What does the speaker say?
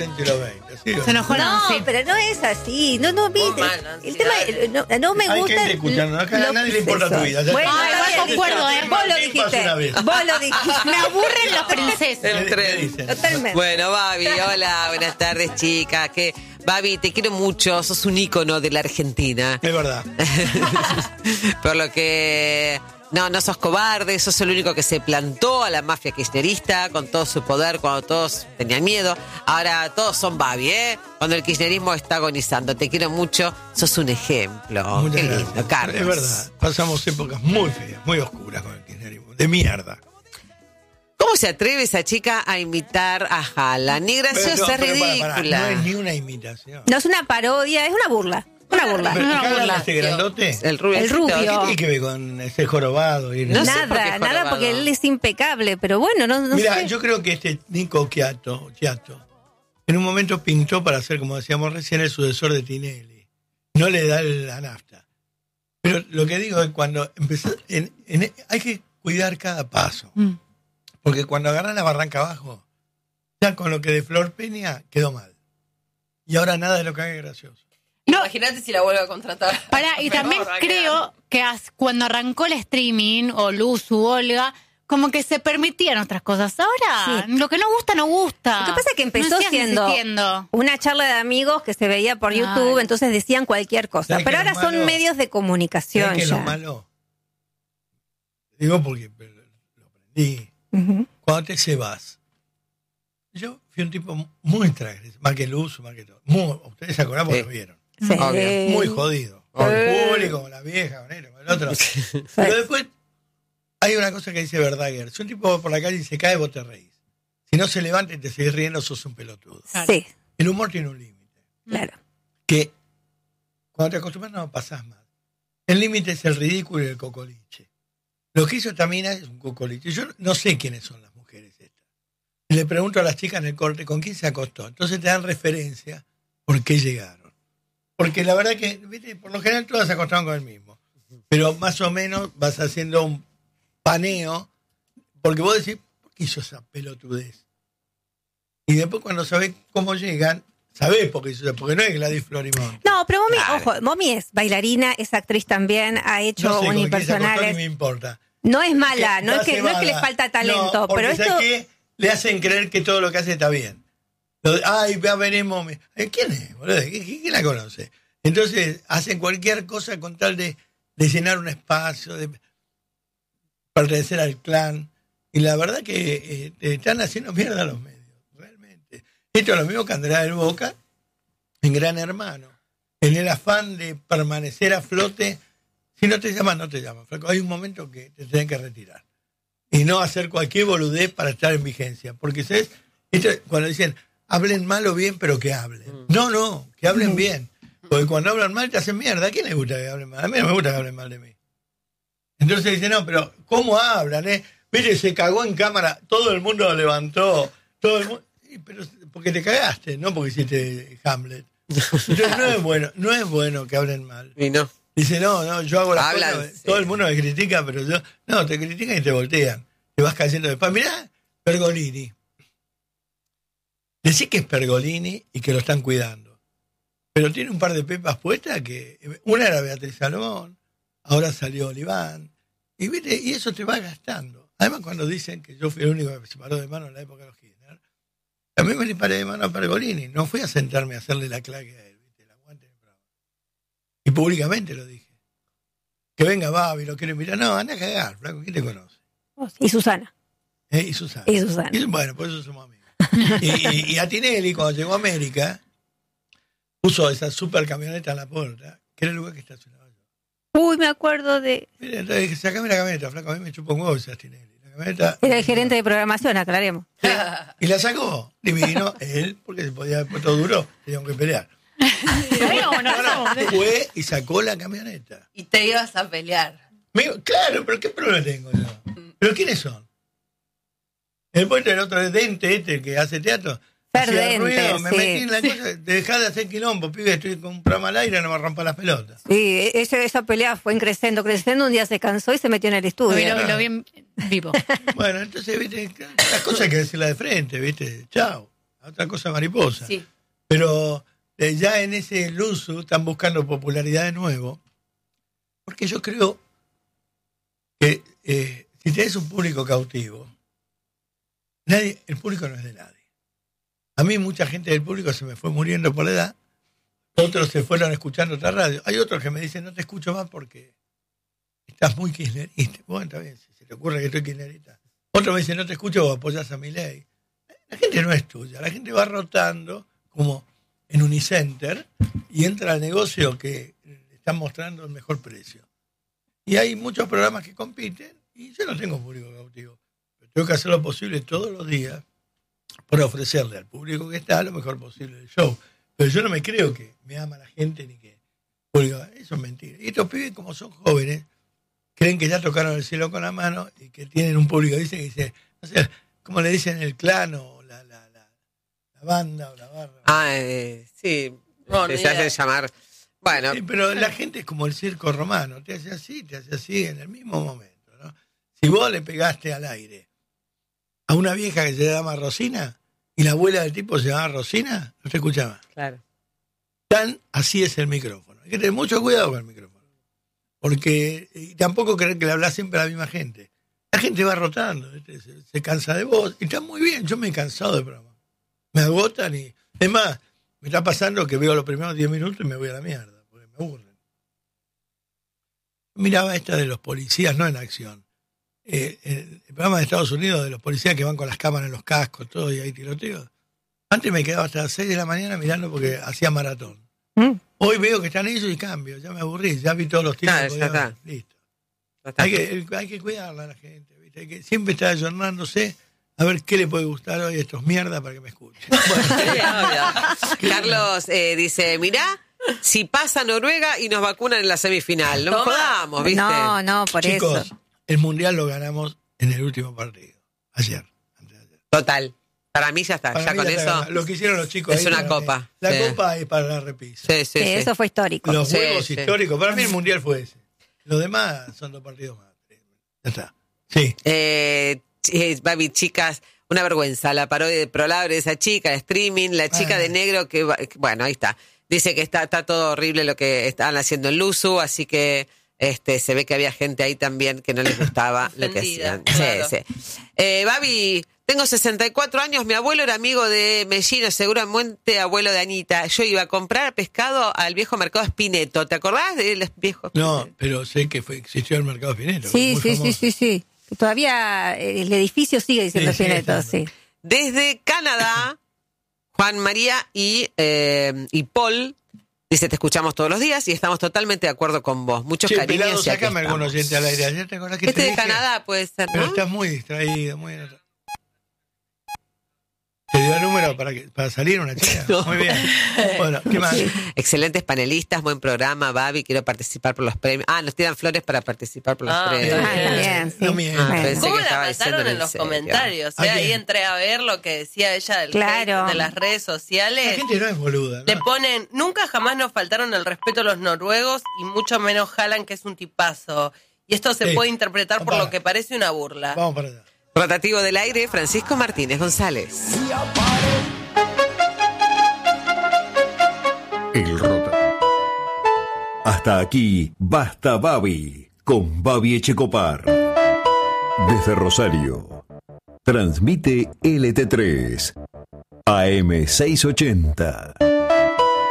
entre los 20. ¿Sí? Se enojó, No, sí. pero no es así. No, viste. El tema no me Hay gusta. gente escuchando. Acá a nadie le importa tu vida. Bueno, igual está bien. concuerdo, Vos lo dijiste. Vos lo dijiste. Me aburren las princesas. ¿Qué dicen? Totalmente. Bueno, Babi, hola, buenas tardes, chicas. Babi, te quiero mucho, sos un ícono de la Argentina. Es verdad. Por lo que no sos cobarde, sos el único que se plantó a la mafia kirchnerista con todo su poder cuando todos tenían miedo. Ahora todos son Babi, cuando el kirchnerismo está agonizando. Te quiero mucho, sos un ejemplo. Muchas Qué gracias. lindo, Carlos. Es verdad. Pasamos épocas muy feas, muy oscuras con el kirchnerismo. De mierda. ¿Cómo se atreve esa chica a imitar a Jala? Ni graciosa, es Pero ridícula. no es ni una imitación. No es una parodia, es una burla. Una burla. Pero una Jala, burla. este grandote. El rubio. El rubio. ¿Qué tiene que ver con ese jorobado? No sé por qué Nada, jorobado. porque él es impecable, pero bueno, no Mira, sé. yo creo que este Nico Quiato, en un momento pintó para ser, como decíamos recién, el sucesor de Tinelli. No le da la nafta. Pero lo que digo es cuando empezó, hay que cuidar cada paso. Porque cuando agarran la barranca abajo, ya con lo que de Flor Peña quedó mal. Y ahora nada de lo que haga es gracioso. No. Imagínate si la vuelve a contratar. Y también va a creo que cuando arrancó el streaming, o Luz u Olga, como que se permitían otras cosas. Ahora, Sí. lo que no gusta, no gusta. Lo que pasa es que empezó No sigas siendo insistiendo. una charla de amigos que se veía por YouTube, entonces decían cualquier cosa. ¿Sabes Pero qué es ahora lo son malo? medios de comunicación ¿Sabes qué es ya. lo malo? Digo porque lo aprendí. Ujú. Cuando te se vas. Yo fui un tipo muy transgresor, más que Luz, más que todo. Ustedes se acuerdan porque Sí. lo vieron. Sí. Obvio. Muy jodido. Con el público, con la vieja, con él, con el otro. Pero después hay una cosa que dice Verdaguer. Si un tipo va por la calle y se cae, vos te reís. Si no se levanta y te seguís riendo, sos un pelotudo. Sí, El humor tiene un límite. claro. Que cuando te acostumbras no pasás más. El límite es el ridículo y el cocoliche. Lo que hizo Tamina es un cocoliche. Yo no sé quiénes son las mujeres estas. Y le pregunto a las chicas en el corte con quién se acostó. Entonces te dan referencia por qué llegaron. Porque la verdad que, ¿viste? Por lo general todas se acostaron con el mismo. Pero más o menos vas haciendo un paneo. Porque vos decís, ¿por qué hizo esa pelotudez? Y después cuando sabés cómo llegan, sabés por qué hizo eso. Porque no es Gladys Florimón. No, pero Momi, Claro. ojo, Momi es bailarina, es actriz también, ha hecho No sé con quién se acostó, ni unipersonales. me importa. No es mala, Que no es está que le cebada. falta talento, No, porque pero esto... ¿sabes qué? Le hacen creer que todo lo que hace está bien. Ay, ya veremos. ¿Quién es, boludo? ¿Quién la conoce? Entonces hacen cualquier cosa con tal de llenar un espacio, de pertenecer al clan. Y la verdad que están haciendo mierda a los medios, realmente. Esto es lo mismo que Andrea del Boca en Gran Hermano. En el afán de permanecer a flote, si no te llaman, no te llaman. Flaco, hay un momento que te tienen que retirar. Y no hacer cualquier boludez para estar en vigencia. Porque, ¿sabes? Cuando dicen, hablen mal o bien, pero que hablen. No, que hablen bien. Porque cuando hablan mal te hacen mierda. ¿A quién le gusta que hablen mal? A mí no me gusta que hablen mal de mí. Entonces dicen, no, pero ¿cómo hablan? Mire, se cagó en cámara, todo el mundo lo levantó. Todo el mundo... Pero porque te cagaste, no porque hiciste Hamlet. Entonces no es bueno que hablen mal. Y no. Dice, no, yo hago las Hablan, cosas, sí. todo el mundo me critica, pero yo... No, te critican y te voltean. Te vas cayendo de paz. Mirá, Pergolini. Decís que es Pergolini y que lo están cuidando. Pero tiene un par de pepas puestas que... Una era Beatriz Salomón, ahora salió Oliván. Y, ¿viste? Y eso te va gastando. Además, cuando dicen que yo fui el único que se paró de mano en la época de los Kirchner, a mí me le paré de mano a Pergolini. No fui a sentarme a hacerle la claque a él. ¿Viste? El aguante del programa. Y públicamente lo dije. Que venga Babi, lo quiero invitar. No, anda a cagar, flaco, ¿quién te conoce? Y Susana. Y Susana. Y Susana. Bueno, por eso somos amigos. y a Tinelli, cuando llegó a América, puso esa super camioneta en la puerta, que era el lugar que estacionaba yo. Uy, me acuerdo de... Mira, entonces dije, sacame la camioneta, flaco, a mí me chupa un huevo esa Tinelli. La camioneta... Era el gerente de programación, aclaremos. Y la sacó, divino, él, porque se podía haber puesto duro, teníamos que pelear. Fue y sacó la camioneta. Y te ibas a pelear. Me digo, claro, pero ¿qué problema tengo yo? ¿Pero quiénes son? El puente del otro es Dente, el que hace teatro. Fer Hacía Dente, ruido, me sí. metí en la cosa, dejá de hacer quilombo, pibe, estoy con un programa al aire, no me rompa las pelotas. Sí, esa pelea fue creciendo, un día se cansó y se metió en el estudio. Lo vi en vivo. Bueno, entonces, viste, las cosas hay que decirlas de frente, viste, chao, otra cosa mariposa. Sí. Pero ya en ese Luzu están buscando popularidad de nuevo, porque yo creo que si tenés un público cautivo, el público no es de nadie. A mí mucha gente del público se me fue muriendo por la edad, otros se fueron escuchando otra radio. Hay otros que me dicen, no te escucho más porque estás muy kirchnerista. Bueno, está bien, si se te ocurre que estoy kirchnerista. Otro me dice, no te escucho o apoyas a Milei. La gente no es tuya, la gente va rotando como en Unicenter y entra al negocio que están mostrando el mejor precio. Y hay muchos programas que compiten y yo no tengo público cautivo. Pero tengo que hacer lo posible todos los días por ofrecerle al público que está lo mejor posible del show. Pero yo no me creo que me ama la gente ni que... Eso es mentira. Y estos pibes, como son jóvenes, creen que ya tocaron el cielo con la mano y que tienen un público, dice, no sé, como le dicen el clan o la banda o la barra. Sí, No, se ni hace idea. llamar. Bueno, Sí, pero la gente es como el circo romano, te hace así en el mismo momento, ¿no? Si vos le pegaste al aire a una vieja que se llama Rosina y la abuela del tipo se llama Rosina, no te escuchaba. claro. Así es el micrófono. Hay que tener mucho cuidado con el micrófono. Porque y tampoco creer que le hablas siempre a la misma gente. La gente va rotando, se cansa de vos. Y está muy bien, yo me he cansado de programa. Me agotan y... Es más, me está pasando que veo los primeros 10 minutos y me voy a la mierda, porque me aburren. Miraba esta de los policías, no en acción. El programa de Estados Unidos de los policías que van con las cámaras en los cascos, todo, y hay tiroteos. Antes me quedaba hasta las 6 de la mañana mirando porque hacía maratón. Hoy veo que están ellos y cambio, ya me aburrí, ya vi todos los tiros. Claro, ya está. Listo. Ya está. Hay que cuidarla a la gente, ¿viste? Hay que siempre estar ayornándose a ver qué le puede gustar hoy a estos mierdas para que me escuchen. Carlos dice, mirá, si pasa Noruega y nos vacunan en la semifinal. No Toma. jodamos, ¿viste? No, por Chicos, eso. el Mundial lo ganamos en el último partido. Ayer. Antes de ayer. Total. Para mí ya está. Para Ya mí con ya eso. está. Lo que hicieron los chicos es ahí una para copa. mí. La Sí. copa es para la repisa. Sí, sí, sí. Eso fue histórico. Los Sí, juegos sí. históricos. Para mí el Mundial fue ese. Los demás son 2 partidos más. Ya está. Sí. Babi, chicas, una vergüenza. La parodia de Prolab de esa chica, el streaming, la chica de negro bueno, ahí está. Dice que está todo horrible lo que están haciendo en Luzu, así que se ve que había gente ahí también que no les gustaba lo que Ofendida, hacían. claro. Sí, sí. Babi, tengo 64 años, mi abuelo era amigo de Mellino, seguramente abuelo de Anita. Yo iba a comprar pescado al viejo mercado Spineto. ¿Te acordás de los viejos? No, pero sé que existió el mercado Spineto. Sí, muy sí, famoso. sí. Todavía el edificio sigue diciendo Sí, sigue Spineto, estando. sí. Desde Canadá, Juan María y Paul dice, te escuchamos todos los días y estamos totalmente de acuerdo con vos. Muchos Che, cariños. pelado, y aquí sacame algún estamos. oyente al aire. Ayer te acordás que te De dije? Canadá puede ser, Pero ¿no? estás muy distraído, muy... ¿Te dio el número para salir una chica? No. Muy bien. Bueno, ¿qué más? Excelentes panelistas, buen programa, Babi, quiero participar por los premios. Nos tiran flores para participar por los Ah, premios. bien, sí. No mientas. Bueno. pensé ¿Cómo que la estaba diciendo mataron en en los serio. comentarios? ¿A quién? Ahí entré a ver lo que decía ella del Claro. hate de las redes La sociales. gente no es boluda, ¿no? Le ponen, nunca jamás nos faltaron el respeto a los noruegos y mucho menos Haaland, que es un tipazo. Y esto se Sí. puede interpretar por Para. lo que parece una burla. Vamos para allá. Rotativo del aire, Francisco Martínez González. El Rota. Hasta aquí, Basta Babi, con Babi Echecopar. Desde Rosario. Transmite LT3, AM 680.